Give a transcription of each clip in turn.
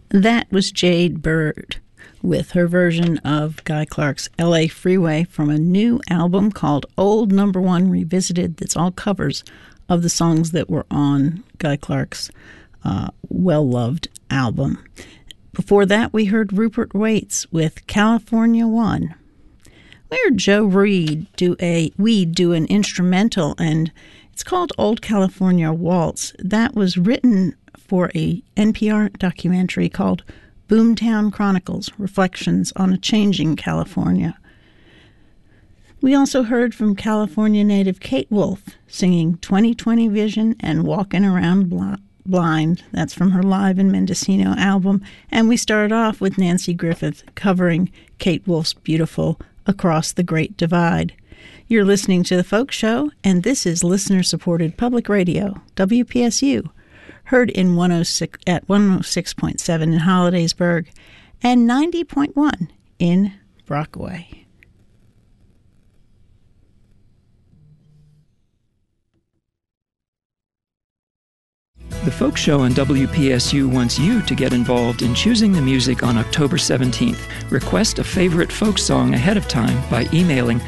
That was Jade Bird with her version of Guy Clark's L.A. Freeway from a new album called Old Number One Revisited. That's all covers of the songs that were on Guy Clark's well-loved album. Before that, we heard Rupert Waits with California One. We heard Joe Reed do an instrumental, and it's called Old California Waltz. That was written for a NPR documentary called Boomtown Chronicles, Reflections on a Changing California. We also heard from California native Kate Wolf singing 2020 Vision and Walking Around Blind. That's from her Live in Mendocino album. And we started off with Nancy Griffith covering Kate Wolf's beautiful Across the Great Divide. You're listening to The Folk Show, and this is listener-supported public radio, WPSU, heard in 106.7 in Hollidaysburg and 90.1 in Brockway. The Folk Show on WPSU wants you to get involved in choosing the music on October 17th. Request a favorite folk song ahead of time by emailing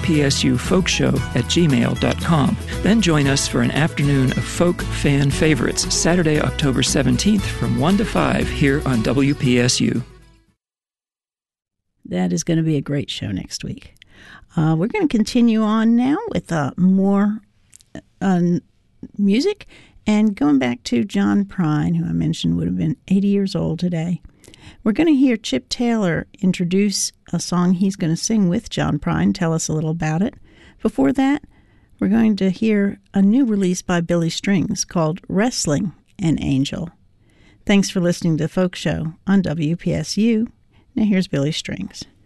wpsufolkshow@gmail.com. Then join us for an afternoon of folk fan favorites, Saturday, October 17th from 1 to 5 here on WPSU. That is going to be a great show next week. We're going to continue on now with more music. And going back to John Prine, who I mentioned would have been 80 years old today, we're going to hear Chip Taylor introduce a song he's going to sing with John Prine, tell us a little about it. Before that, we're going to hear a new release by Billy Strings called Wrestling an Angel. Thanks for listening to The Folk Show on WPSU. Now here's Billy Strings.